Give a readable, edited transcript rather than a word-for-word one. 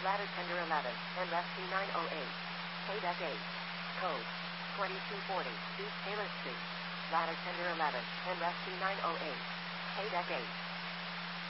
Ladder Tender 11, MSC 908. KDEC 8. Code 2240, East Taylor Street. Ladder Tender 11, MSC 908. KDEC 8.